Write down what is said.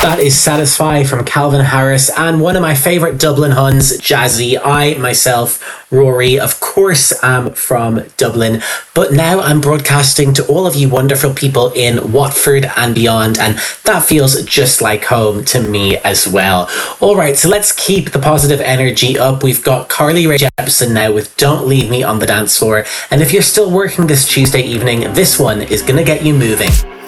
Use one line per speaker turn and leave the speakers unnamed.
That is Satisfy from Calvin Harris and one of my favourite Dublin Huns, Jazzy. I, myself, Rory, of course, am from Dublin, but now I'm broadcasting to all of you wonderful people in Watford and beyond, and that feels just like home to me as well. All right, so let's keep the positive energy up. We've got Carly Rae Jepsen now with Don't Leave Me on the Dance Floor, and if you're still working this Tuesday evening, this one is going to get you moving.